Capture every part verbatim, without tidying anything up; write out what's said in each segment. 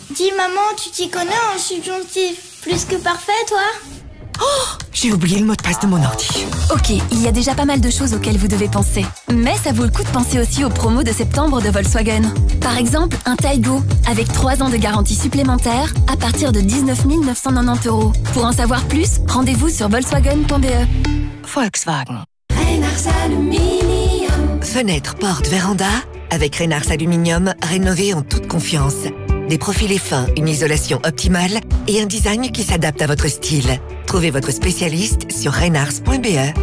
Dis maman, tu t'y connais en subjonctif plus que parfait, toi? Oh, j'ai oublié le mot de passe de mon ordi. Ok, il y a déjà pas mal de choses auxquelles vous devez penser. Mais ça vaut le coup de penser aussi aux promos de septembre de Volkswagen. Par exemple, un Taigo, avec trois ans de garantie supplémentaire, à partir de dix-neuf mille neuf cent quatre-vingt-dix euros. Pour en savoir plus, rendez-vous sur volkswagen point b e. Volkswagen. Reynars Aluminium. Fenêtre, porte, véranda, avec Reynars Aluminium, rénové en toute confiance. Des profilés fins, une isolation optimale et un design qui s'adapte à votre style. Trouvez votre spécialiste sur reynars point b e.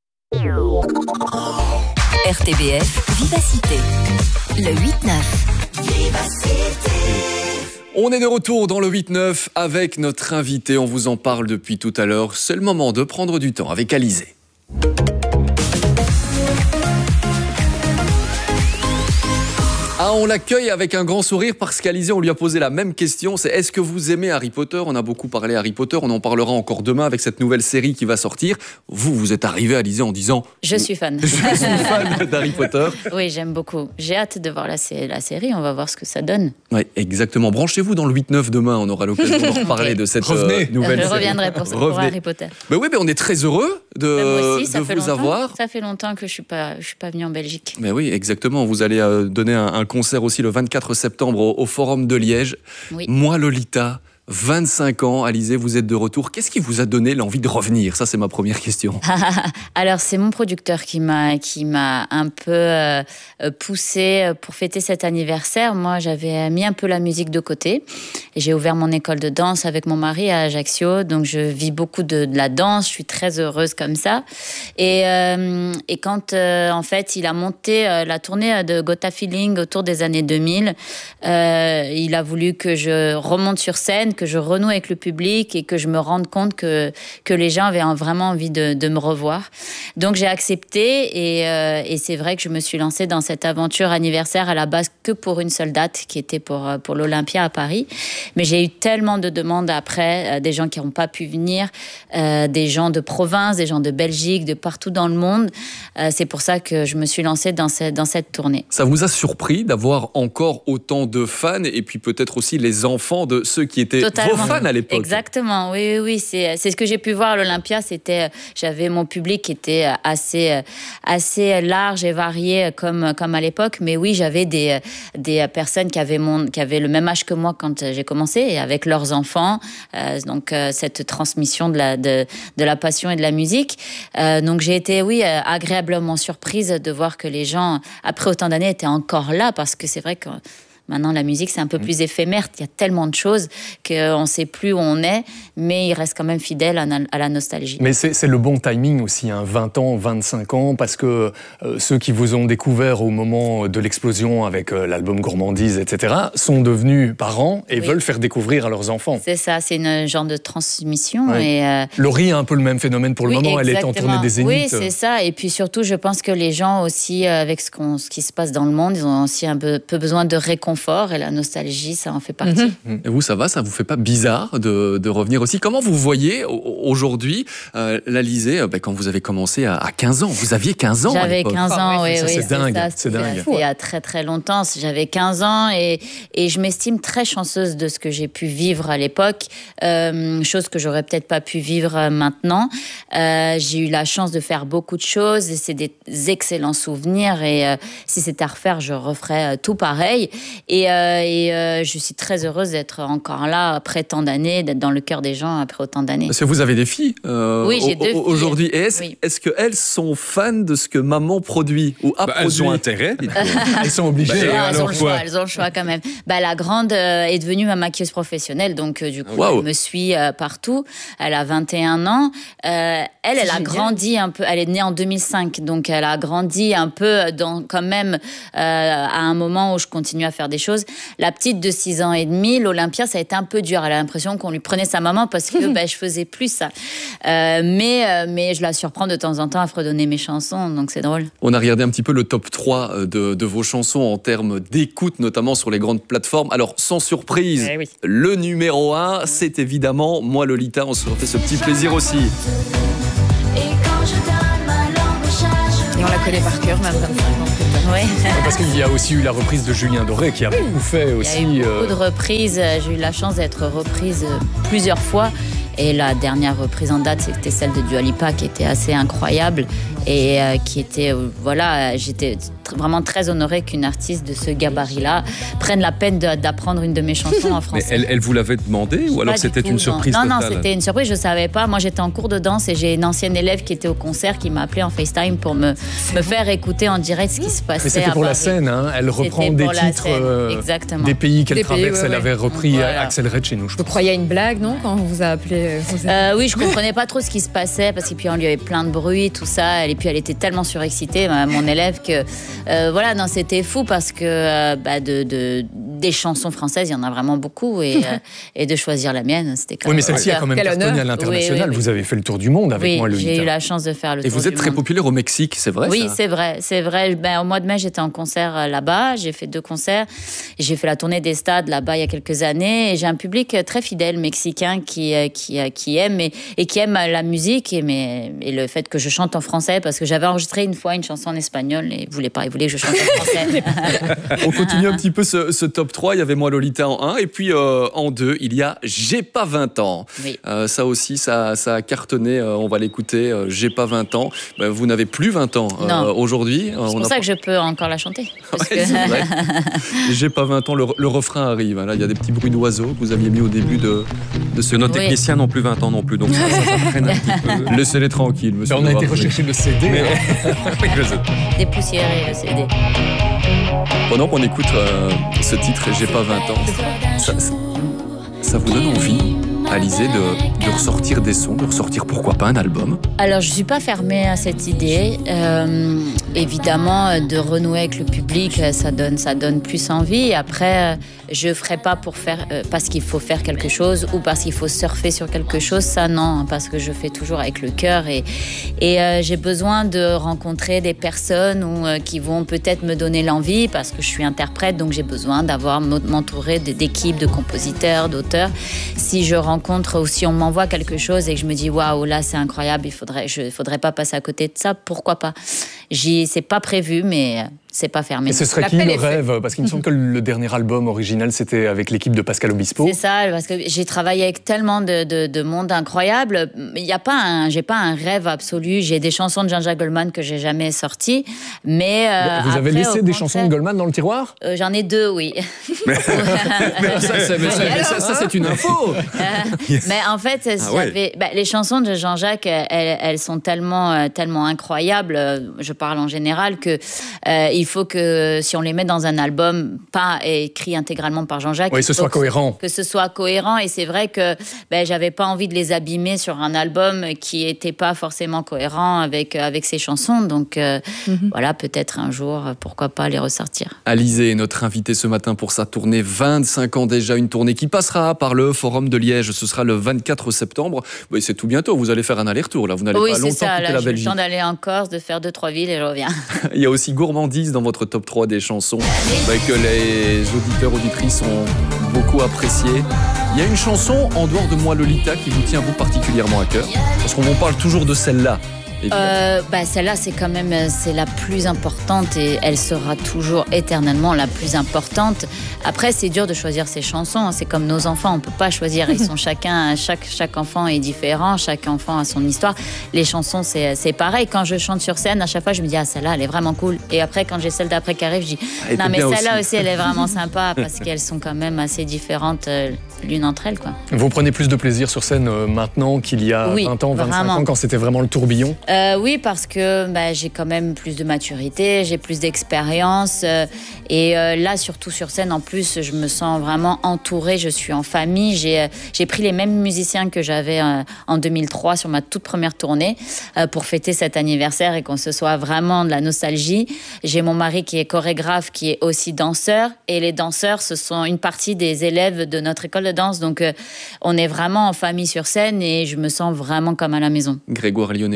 R T B F, Vivacité. Le huit neuf. Vivacité. On est de retour dans le huit neuf avec notre invité. On vous en parle depuis tout à l'heure. C'est le moment de prendre du temps avec Alizée. Ah, on l'accueille avec un grand sourire parce qu'Alizée, on lui a posé la même question. C'est est-ce que vous aimez Harry Potter? On a beaucoup parlé Harry Potter. On en parlera encore demain avec cette nouvelle série qui va sortir. Vous, vous êtes arrivé, Alizée, en disant... Je suis fan. Je suis fan d'Harry Potter. Oui, j'aime beaucoup. J'ai hâte de voir la, la série. On va voir ce que ça donne. Oui, exactement. Branchez-vous dans le huit neuf demain. On aura l'occasion d'en reparler de cette euh, nouvelle Je série. reviendrai pour, Revenez. pour Harry Potter. Ben oui, mais on est très heureux de, moi aussi, ça de fait vous longtemps, avoir. Ça fait longtemps que je ne suis, pas, je suis pas venue en Belgique. Mais oui, exactement. Vous allez euh, donner un, un concert aussi le vingt-quatre septembre au, au Forum de Liège. Oui. Moi, Lolita, vingt-cinq ans, Alizée, vous êtes de retour. Qu'est-ce qui vous a donné l'envie de revenir? Ça, c'est ma première question. Alors, c'est mon producteur qui m'a qui m'a un peu euh, poussé pour fêter cet anniversaire. Moi, j'avais mis un peu la musique de côté. Et j'ai ouvert mon école de danse avec mon mari à Ajaccio. Donc, je vis beaucoup de, de la danse. Je suis très heureuse comme ça. Et, euh, et quand, euh, en fait, il a monté euh, la tournée de Gotha Feeling autour des années deux mille, euh, il a voulu que je remonte sur scène, que je renoue avec le public et que je me rende compte que, que les gens avaient vraiment envie de, de me revoir. Donc, j'ai accepté et, euh, et c'est vrai que je me suis lancée dans cette aventure anniversaire à la base que pour une seule date, qui était pour, pour l'Olympia à Paris. Mais j'ai eu tellement de demandes après, euh, des gens qui n'ont pas pu venir, euh, des gens de province, des gens de Belgique, de partout dans le monde. Euh, c'est pour ça que je me suis lancée dans, ce, dans cette tournée. Ça vous a surpris d'avoir encore autant de fans et puis peut-être aussi les enfants de ceux qui étaient Totalement. Vos fans à l'époque? Exactement, oui, oui, oui. C'est, c'est ce que j'ai pu voir à l'Olympia. C'était, j'avais mon public qui était assez, assez large et varié comme, comme à l'époque. Mais oui, j'avais des, des personnes qui avaient, mon, qui avaient le même âge que moi quand j'ai commencé, et avec leurs enfants. Euh, donc, euh, cette transmission de la, de, de la passion et de la musique. Euh, donc, j'ai été, oui, agréablement surprise de voir que les gens, après autant d'années, étaient encore là, parce que c'est vrai que maintenant, la musique, c'est un peu plus éphémère. Il y a tellement de choses qu'on ne sait plus où on est, mais il reste quand même fidèle à la nostalgie. Mais c'est, c'est le bon timing aussi, hein, vingt ans, vingt-cinq ans, parce que euh, ceux qui vous ont découvert au moment de l'explosion avec euh, l'album Gourmandise, et cetera, sont devenus parents et oui. veulent faire découvrir à leurs enfants. C'est ça, c'est une genre de transmission. Ouais. Et euh... Laurie a un peu le même phénomène pour le oui, moment, exactement. Elle est en tournée des Zéniths. Oui, c'est ça. Et puis surtout, je pense que les gens aussi, avec ce, qu'on, ce qui se passe dans le monde, ils ont aussi un peu, peu besoin de réconfort. Et la nostalgie, ça en fait partie. Mmh. Et vous, ça va? Ça vous fait pas bizarre de, de revenir aussi? Comment vous voyez aujourd'hui euh, l'Alizée, ben, quand vous avez commencé à, à quinze ans? Vous aviez quinze ans? J'avais quinze ans, ah, ouais, oui. ça, oui c'est, c'est dingue. Ça, c'est dingue. Il y a très très longtemps. J'avais quinze ans et, et je m'estime très chanceuse de ce que j'ai pu vivre à l'époque. Euh, chose que j'aurais peut-être pas pu vivre maintenant. Euh, j'ai eu la chance de faire beaucoup de choses et c'est des excellents souvenirs. Et euh, si c'était à refaire, je referais tout pareil. Et euh, Et euh, je suis très heureuse d'être encore là après tant d'années, d'être dans le cœur des gens après autant d'années. Parce que vous avez des filles euh, oui, j'ai deux filles. Aujourd'hui. Et est-ce, oui. est-ce qu'elles sont fans de ce que maman produit ou a bah, produit? Elles ont intérêt. Elles sont obligées. Bah, alors elles, ont le choix, elles ont le choix quand même. Bah, la grande euh, est devenue ma maquilleuse professionnelle, donc euh, du coup, wow. elle me suit euh, partout. Elle a vingt et un ans. Euh, elle, C'est elle a grandi un peu. Elle est née en deux mille cinq, donc elle a grandi un peu dans, quand même euh, à un moment où je continue à faire des choses. La petite de six ans et demi, l'Olympia, ça a été un peu dur. Elle a l'impression qu'on lui prenait sa maman parce que bah, je faisais plus ça. Euh, mais, euh, mais je la surprends de temps en temps à fredonner mes chansons, donc c'est drôle. On a regardé un petit peu le top trois de, de vos chansons en termes d'écoute, notamment sur les grandes plateformes. Alors, sans surprise, eh oui. le numéro un, c'est évidemment Moi Lolita. On se fait ce petit plaisir aussi. Et quand je donne ma langue au chat, Et on la connaît par cœur, même comme ça. Oui. Parce qu'il y a aussi eu la reprise de Julien Doré qui a beaucoup fait aussi. Il y a eu beaucoup euh... de reprises. J'ai eu la chance d'être reprise plusieurs fois. Et la dernière reprise en date, c'était celle de Dua Lipa, qui était assez incroyable. Et euh, qui était, euh, voilà, j'étais tr- vraiment très honorée qu'une artiste de ce gabarit-là prenne la peine de, d'apprendre une de mes chansons en français. Mais elle, elle vous l'avait demandé ou alors Pas du c'était tout, une non. surprise Non, totale? non, c'était une surprise, je ne savais pas. Moi, j'étais en cours de danse et j'ai une ancienne élève qui était au concert qui m'a appelé en FaceTime pour me, me faire écouter en direct ce qui se passait. Mais c'était à pour la Paris. scène, hein. Elle reprend C'était des pour la titres scène, euh, exactement. des pays qu'elle Des pays, traverse. ouais, Elle ouais. avait repris Voilà. Axel Red chez nous, je Je crois. crois qu'il y a une blague, non, quand on vous a appelé vous êtes- Euh, oui, je comprenais pas trop ce qui se passait parce que puis on lui avait plein de bruit, tout ça. Et puis elle était tellement surexcitée, ma- mon élève, que euh, voilà, non, c'était fou parce que euh, bah, de, de des chansons françaises, il y en a vraiment beaucoup et, euh, et de choisir la mienne, c'était quand Oui, même. mais celle-ci a quand même Quel cartonné honneur. à l'international. Oui, oui, oui. Vous avez fait le tour du monde avec Oui, moi, Lolita. j'ai eu la chance de faire le Et tour vous êtes du très monde. populaire au Mexique, c'est vrai Oui, ça? c'est vrai, c'est vrai. Ben, au mois de mai, j'étais en concert euh, là-bas. J'ai fait deux concerts. J'ai fait la tournée des stades là-bas il y a quelques années. Et j'ai un public euh, très fidèle mexicain qui euh, qui, euh, qui aime et, et qui aime euh, la musique et, mais, et le fait que je chante en français parce que j'avais enregistré une fois une chanson en espagnol et ils voulaient pas, ils voulaient que je chante en français. On continue un petit peu ce, ce top trois. Il y avait moi Lolita en un et puis euh, en deux, il y a J'ai pas vingt ans. Oui. Euh, ça aussi, ça, ça a cartonné. Euh, on va l'écouter. Euh, J'ai pas vingt ans. Ben, vous n'avez plus vingt ans euh, Non. aujourd'hui. C'est pour ça que je peux encore la chanter. Parce Ouais, que- c'est vrai. J'ai pas vingt ans, le, le refrain arrive. Là, il y a des petits bruits d'oiseaux que vous aviez mis au début de, de ce. Que nos Oui. techniciens n'ont plus vingt ans non plus, donc ça, ça, ça freine un petit peu. Laissez-les tranquilles, monsieur. On a été Noir. rechercher le C D. Mais- hein. Oui, je sais. Dépoussiérer le C D. Pendant qu'on écoute euh, ce titre, J'ai pas vingt ans, ça, ça, ça vous donne envie, Alizée, de, de ressortir des sons, de ressortir pourquoi pas un album? Alors, je ne suis pas fermée à cette idée. Euh, évidemment, de renouer avec le public, ça donne, ça donne plus envie. Après, je ne ferai pas pour faire, euh, parce qu'il faut faire quelque chose ou parce qu'il faut surfer sur quelque chose. Ça, non, parce que je fais toujours avec le cœur. Et, et euh, j'ai besoin de rencontrer des personnes ou, euh, qui vont peut-être me donner l'envie, parce que je suis interprète, donc j'ai besoin d'avoir m'entourer d'équipes, de compositeurs, d'auteurs. Si je rencontre ou si on m'envoie quelque chose et que je me dis waouh, là c'est incroyable, il faudrait, je, faudrait pas passer à côté de ça, pourquoi pas? J'y, c'est pas prévu, mais c'est pas fermé. Et ce serait qui L'appel le est fait. rêve? Parce qu'il me semble que le dernier album original, c'était avec l'équipe de Pascal Obispo. C'est ça, parce que j'ai travaillé avec tellement de, de, de monde incroyable. Il y a pas un, j'ai pas un rêve absolu. J'ai des chansons de Jean-Jacques Goldman que j'ai jamais sorties, mais euh, Vous avez après, laissé au des concert- chansons de Goldman dans le tiroir? Euh, J'en ai deux, oui. Mais ça, c'est, mais ça, mais ça, ça, c'est une info. Mais en fait, Ah ouais. j'avais- bah, les chansons de Jean-Jacques, elles, elles sont tellement, euh, tellement incroyables. euh, Je parle en général que euh, il faut que si on les met dans un album, pas écrit intégralement par Jean-Jacques, Oui, il ce faut soit que- cohérent. Que ce soit cohérent. Et c'est vrai que ben, j'avais pas envie de les abîmer sur un album qui était pas forcément cohérent avec avec ses chansons. Donc euh, voilà, peut-être un jour, pourquoi pas les ressortir. Alizée est notre invitée ce matin pour sa tournée. vingt-cinq ans déjà, une tournée qui passera par le Forum de Liège. Ce sera le vingt-quatre septembre. Oui, c'est tout bientôt. Vous allez faire un aller-retour. Là, vous n'allez Oui, pas c'est longtemps ça. quitter Là, la j'ai le Belgique. temps d'aller en Corse, de faire deux trois villes et je reviens. Il y a aussi Gourmandise dans votre top trois des chansons bah, que les auditeurs, auditrices ont beaucoup apprécié. Il y a une chanson, en dehors de moi Lolita, qui vous tient vous particulièrement à cœur. Parce qu'on parle toujours de celle-là. évidemment. Euh, bah, celle-là, c'est quand même euh, c'est la plus importante et elle sera toujours éternellement la plus importante. Après, c'est dur de choisir ses chansons. hein. C'est comme nos enfants, on peut pas choisir. Ils sont chacun, chaque chaque enfant est différent, chaque enfant a son histoire. Les chansons, c'est c'est pareil. Quand je chante sur scène, à chaque fois, je me dis ah celle-là, elle est vraiment cool. Et après, quand j'ai celle d'après qui arrive, je dis Elle était non mais bien celle-là aussi. aussi. elle est vraiment sympa parce qu'elles sont quand même assez différentes euh, l'une entre elles, quoi. Vous prenez plus de plaisir sur scène euh, maintenant qu'il y a Oui, vingt ans, vingt-cinq vraiment. ans, quand c'était vraiment le tourbillon? Euh, oui, parce que bah, j'ai quand même plus de maturité, j'ai plus d'expérience. euh, et euh, là, surtout sur scène, en plus, je me sens vraiment entourée. Je suis en famille. J'ai, euh, j'ai pris les mêmes musiciens que j'avais euh, en deux mille trois sur ma toute première tournée euh, pour fêter cet anniversaire et qu'on se soit vraiment de la nostalgie. J'ai mon mari qui est chorégraphe, qui est aussi danseur. Et les danseurs, ce sont une partie des élèves de notre école de danse. Donc, euh, on est vraiment en famille sur scène et je me sens vraiment comme à la maison. Grégoire Lyonnais, pour ne pas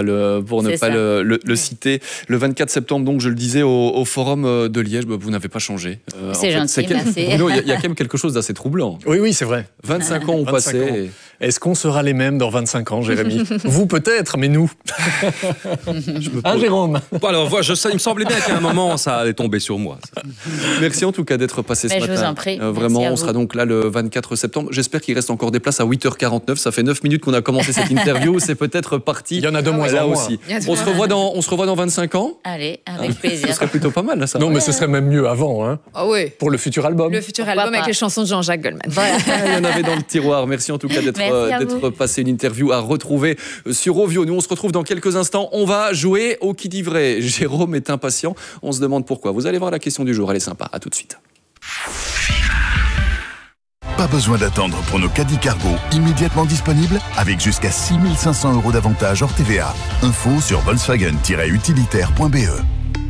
le, pour ne C'est pas ça. le, le, le citer. Le vingt-quatre septembre, donc, je le disais, au, au forum de Liège, bah, vous n'avez pas changé. Euh, C'est en fait, gentil, c'est quel- merci. Bruno, il y, a- il y a quand même quelque chose d'assez troublant. Oui, oui, c'est vrai. vingt-cinq ans ont vingt-cinq passé. ans. et- Est-ce qu'on sera les mêmes dans vingt-cinq ans, Jérémy? Vous peut-être, mais nous. Je me Hein, pose- Jérôme? Bon, alors, voilà, je, ça, il me semblait bien qu'à un moment, ça allait tomber sur moi. Merci en tout cas d'être passé ce Mais je matin. vous en prie. Euh, Merci vraiment, à on vous. sera donc là le vingt-quatre septembre. J'espère qu'il reste encore des places à huit heures quarante-neuf. Ça fait neuf minutes qu'on a commencé cette interview. C'est peut-être parti. Il y en a de moins là en moins. aussi. Il y a de On se moins. revoit dans, on se revoit dans vingt-cinq ans. Allez, avec Ce plaisir. serait plutôt pas mal là, ça. Non, mais ce serait même mieux avant, hein, Ah oui. pour le futur album. Le futur Pourquoi album avec pas. les chansons de Jean-Jacques Goldman. Voilà. Il y en avait dans le tiroir. Merci en tout cas d'être Merci à euh, d'être vous. passé une interview à retrouver sur Ovio. Nous, on se retrouve dans quelques instants. On va jouer au qui dit vrai. Jérôme est impatient. On se demande pourquoi. Vous allez voir la question du jour. Elle est sympa. À tout de suite. Pas besoin d'attendre pour nos caddies cargo immédiatement disponibles avec jusqu'à six mille cinq cents euros d'avantage hors T V A. Info sur volkswagen tiret utilitaire point b e.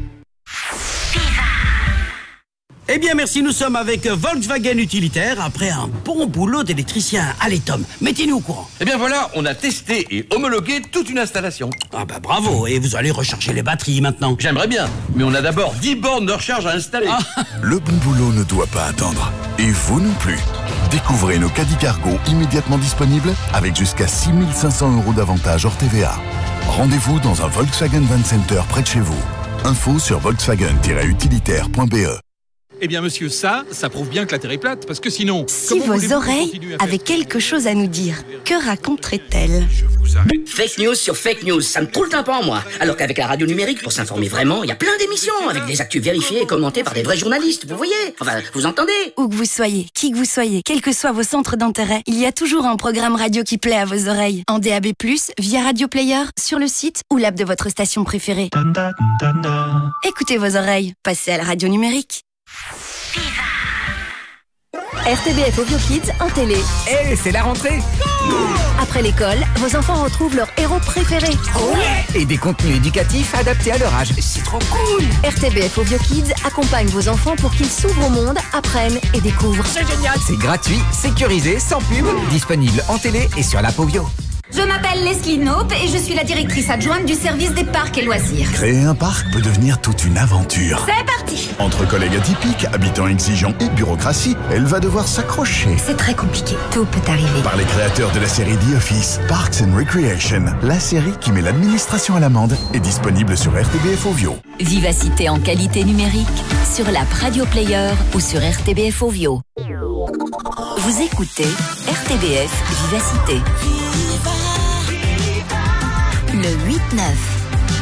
Eh bien merci, nous sommes avec Volkswagen Utilitaire après un bon boulot d'électricien. Allez Tom, mettez-nous au courant. Eh bien voilà, on a testé et homologué toute une installation. Ah bah bravo, et vous allez recharger les batteries maintenant. J'aimerais bien, mais on a d'abord dix bornes de recharge à installer. Ah. Le bon boulot ne doit pas attendre. Et vous non plus. Découvrez nos caddies cargo immédiatement disponibles avec jusqu'à six mille cinq cents euros d'avantage hors T V A. Rendez-vous dans un Volkswagen Van Center près de chez vous. Info sur volkswagen tiret utilitaire point b e. Eh bien, monsieur, ça, ça prouve bien que la Terre est plate, parce que sinon... Si comment vos voulez-vous qu'on oreilles continue à faire avaient quelque chose à nous dire, que raconterait-elle? Fake news sur fake news, ça me trouve le tympan, moi. Alors qu'avec la radio numérique, pour s'informer vraiment, il y a plein d'émissions avec des actus vérifiées et commentées par des vrais journalistes, vous voyez? Enfin, vous entendez? Où que vous soyez, qui que vous soyez, quels que soient vos centres d'intérêt, il y a toujours un programme radio qui plaît à vos oreilles. En D A B plus, via Radio Player, sur le site ou l'app de votre station préférée. Écoutez vos oreilles, passez à la radio numérique. R T B F Ovio Kids en télé. Eh, c'est la rentrée! Après l'école, vos enfants retrouvent leur héros préféré. Et des contenus éducatifs adaptés à leur âge. C'est trop cool! R T B F Ovio Kids accompagne vos enfants pour qu'ils s'ouvrent au monde, apprennent et découvrent. C'est génial! C'est gratuit, sécurisé, sans pub, disponible en télé et sur l'app Ovio. Je m'appelle Leslie Knope et je suis la directrice adjointe du service des parcs et loisirs. Créer un parc peut devenir toute une aventure. C'est parti! Entre collègues atypiques, habitants exigeants et bureaucratie, elle va devoir s'accrocher. C'est très compliqué. Tout peut arriver. Par les créateurs de la série The Office, Parks and Recreation, la série qui met l'administration à l'amende, est disponible sur R T B F Ovio. Vivacité en qualité numérique sur l'app Radio Player ou sur R T B F Ovio. Vous écoutez R T B F Vivacité. Le huit neuf.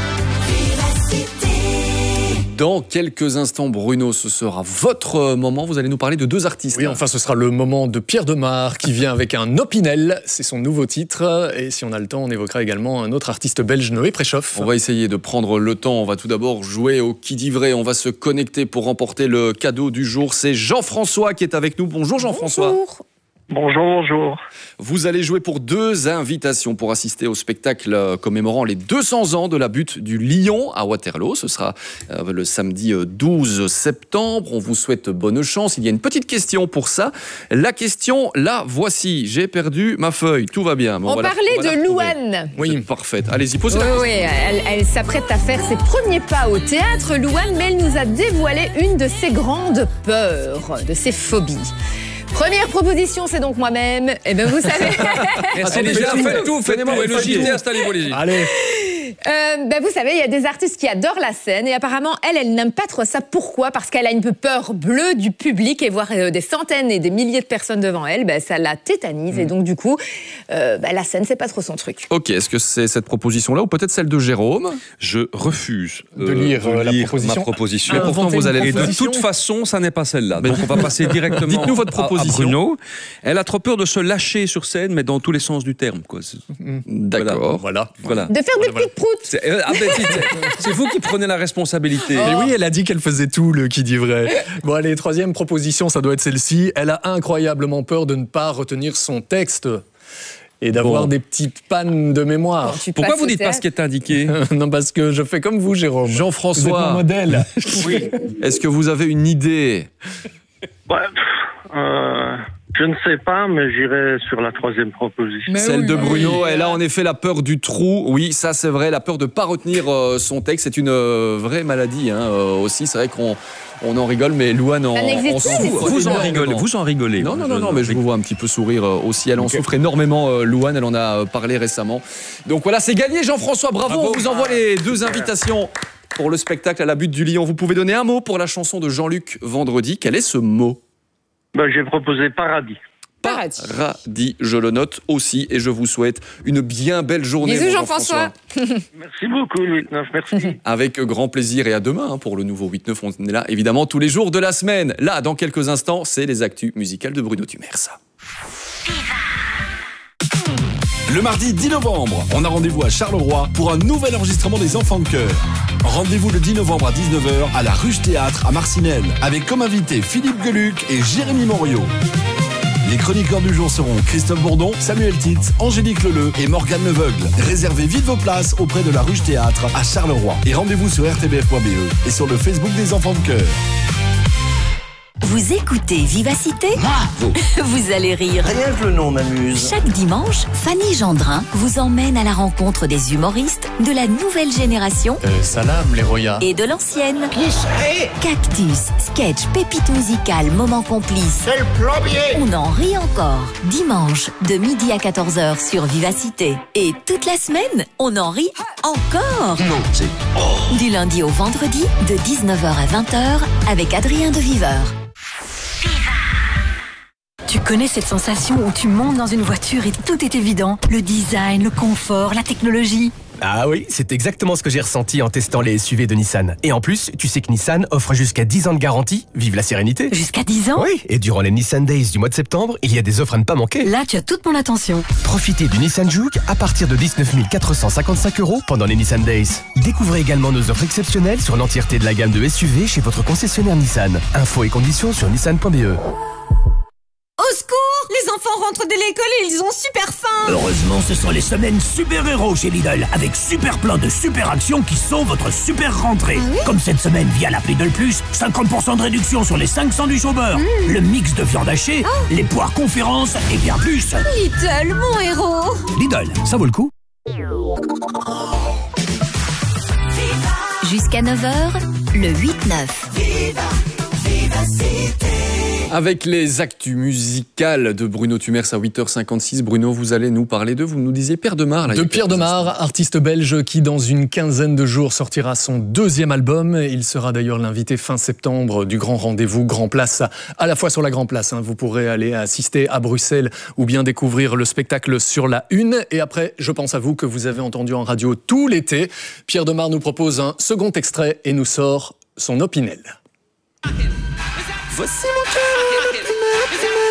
Dans quelques instants, Bruno, ce sera votre moment. Vous allez nous parler de deux artistes. Oui, enfin, ce sera le moment de Pierre Demar qui vient avec un Opinel. C'est son nouveau titre. Et si on a le temps, on évoquera également un autre artiste belge, Noé Préchoff. On va essayer de prendre le temps. On va tout d'abord jouer au qui dit vrai. On va se connecter pour remporter le cadeau du jour. C'est Jean-François qui est avec nous. Bonjour Jean-François. Bonjour. Bonjour, bonjour. Vous allez jouer pour deux invitations pour assister au spectacle commémorant les deux cents ans de la butte du Lion à Waterloo. Ce sera euh, le samedi douze septembre. On vous souhaite bonne chance. Il y a une petite question pour ça. La question, la voici. J'ai perdu ma feuille. Tout va bien. Bon, on voilà, parlait on va de la Louane. Oui, parfait. Allez-y, posez Oui, la question. oui, elle, elle s'apprête à faire ses premiers pas au théâtre, Louane, mais elle nous a dévoilé une de ses grandes peurs, de ses phobies. Première proposition, c'est donc moi-même. Eh bien, vous savez... C'est déjà fait tout, faites-moi le J T, installez-vous les Allez. Euh, ben vous savez, il y a des artistes qui adorent la scène et apparemment, elle, elle n'aime pas trop ça. Pourquoi? Parce qu'elle a une peur bleue du public et voir euh, des centaines et des milliers de personnes devant elle, ben, ça la tétanise. Mmh. Et donc, du coup, euh, ben, la scène, c'est pas trop son truc. Ok, est-ce que c'est cette proposition-là ou peut-être celle de Jérôme? Je refuse euh, de lire, de la lire proposition. ma proposition. Mais pourtant, vous allez Et de toute façon, ça n'est pas celle-là. Donc, on va passer directement Dites-nous votre à, proposition. à Bruno. Elle a trop peur de se lâcher sur scène, mais dans tous les sens du terme. Quoi. D'accord. Voilà. voilà. De faire voilà, des voilà. petites proutes. C'est, euh, ah ben, c'est vous qui prenez la responsabilité. Mais oui, elle a dit qu'elle faisait tout, le qui dit vrai. Bon, allez, troisième proposition, ça doit être celle-ci. Elle a incroyablement peur de ne pas retenir son texte et d'avoir bon. des petites pannes de mémoire. Bon, Pourquoi vous dites pas ce qui est indiqué? Non, parce que je fais comme vous, Jérôme. Jean-François. Vous êtes mon modèle. Oui. Est-ce que vous avez une idée? Ouais, euh, Je ne sais pas, mais j'irai sur la troisième proposition. Mais Celle oui, de oui, Bruno, oui. elle a en effet la peur du trou. Oui, ça c'est vrai, la peur de ne pas retenir euh, son texte. C'est une euh, vraie maladie hein, euh, aussi. C'est vrai qu'on on en rigole, mais Louane en, Ça n'existe en plus. souffre. Vous en énormément. rigolez, vous en rigolez. Non, non, non, non, mais je vous vois un petit peu sourire euh, aussi. Elle en Ok. souffre énormément, euh, Louane. Elle en a euh, parlé récemment. Donc voilà, c'est gagné, Jean-François. Bravo. Bravo. On vous envoie les deux invitations pour le spectacle à la Butte du Lion. Vous pouvez donner un mot pour la chanson de Jean-Luc Vendredi. Quel est ce mot? Ben, j'ai proposé Paradis. Paradis. Paradis, je le note aussi. Et je vous souhaite une bien belle journée. Bisous mon Jean-François. Merci beaucoup, le huit neuf, merci. Avec grand plaisir et à demain hein, pour le nouveau huit neuf. On est là évidemment tous les jours de la semaine. Là, dans quelques instants, c'est les actus musicales de Bruno Tumers. Le mardi dix novembre, on a rendez-vous à Charleroi pour un nouvel enregistrement des Enfants de Chœur. Rendez-vous le dix novembre à dix-neuf heures à la Ruche Théâtre à Marcinelle, avec comme invités Philippe Geluc et Jérémy Morio. Les chroniqueurs du jour seront Christophe Bourdon, Samuel Titz, Angélique Leleu et Morgane Leveugle. Réservez vite vos places auprès de la Ruche Théâtre à Charleroi. Et rendez-vous sur r t b f point b e et sur le Facebook des Enfants de Chœur. Vous écoutez Vivacité? Bravo. Vous allez rire. Rien que le nom m'amuse. Chaque dimanche, Fanny Gendrin vous emmène à la rencontre des humoristes de la nouvelle génération Euh, salam, les Roya. et de l'ancienne. Qui serait? Cactus, sketch, pépite musicale, moment complice. C'est le plombier. On en rit encore. Dimanche, de midi à quatorze heures sur Vivacité. Et toute la semaine, on en rit encore. Non, c'est... Oh. Du lundi au vendredi, de dix-neuf heures à vingt heures, avec Adrien de Viveur. Tu connais cette sensation où tu montes dans une voiture et tout est évident? Le design, le confort, la technologie. Ah oui, c'est exactement ce que j'ai ressenti en testant les S U V de Nissan. Et en plus, tu sais que Nissan offre jusqu'à dix ans de garantie. Vive la sérénité. Jusqu'à dix ans? Oui, et durant les Nissan Days du mois de septembre, il y a des offres à ne pas manquer. Là, tu as toute mon attention. Profitez du Nissan Juke à partir de dix-neuf mille quatre cent cinquante-cinq euros pendant les Nissan Days. Découvrez également nos offres exceptionnelles sur l'entièreté de la gamme de S U V chez votre concessionnaire Nissan. Infos et conditions sur nissan point b e. Au secours! Les enfants rentrent de l'école et ils ont super faim! Heureusement, ce sont les semaines super-héros chez Lidl, avec super plein de super actions qui sont votre super rentrée. Ah oui? Comme cette semaine via la Lidl Plus, cinquante pour cent de réduction sur les cinq sandwichs au beurre, Mmh. le mix de viande hachée, Oh. les poires conférences et bien plus. Lidl, mon héros! Lidl, ça vaut le coup. Jusqu'à neuf heures, le huit neuf. Avec les actus musicales de Bruno Tumers à huit heures cinquante-six. Bruno, vous allez nous parler d'eux. Vous nous disiez Pierre Demar. Là, de Pierre Demar, artiste belge qui, dans une quinzaine de jours, sortira son deuxième album. Il sera d'ailleurs l'invité fin septembre du Grand Rendez-vous, Grand Place, à la fois sur la Grand Place. Hein. Vous pourrez aller assister à Bruxelles ou bien découvrir le spectacle sur la Une. Et après, je pense à vous que vous avez entendu en radio tout l'été. Pierre Demar nous propose un second extrait et nous sort son Opinel. Voici mon cœur, Opinel, Opinel.